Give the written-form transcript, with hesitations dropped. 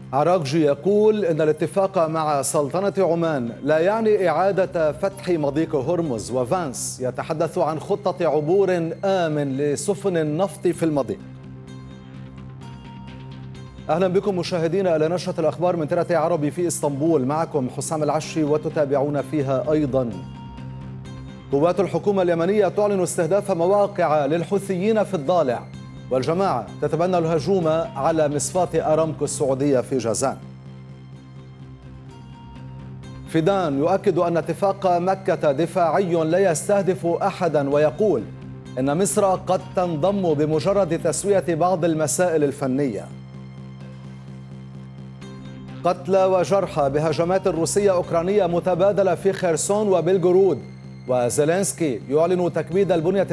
عراقجي يقول إن الاتفاق مع سلطنة عمان لا يعني إعادة فتح مضيق هرمز، وفانس يتحدث عن خطة عبور آمن لسفن النفط في المضيق. أهلا بكم مشاهدينا إلى نشرة الأخبار من ترى عربي في إسطنبول، معكم حسام العشري وتتابعون فيها أيضا. قوات الحكومة اليمنية تعلن استهداف مواقع للحوثيين في الضالع، والجماعة تتبنى الهجوم على مصفاة أرامكو السعودية في جازان. فيدان يؤكد أن اتفاق مكة دفاعي لا يستهدف أحدا، ويقول إن مصر قد تنضم بمجرد تسوية بعض المسائل الفنية. قتلى وجرحى بهجمات روسية أوكرانية متبادلة في خيرسون وبلغورود، وزيلينسكي يعلن تكبيد البنية